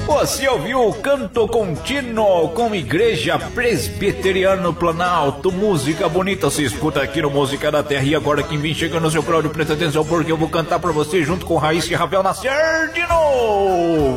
Você ouviu o Canto Contínuo com Igreja Presbiteriano Planalto. Música bonita se escuta aqui no Música da Terra. E agora quem vem chegando no seu Cláudio, presta atenção porque eu vou cantar pra você junto com Raíssa e Rafael Nascer de novo.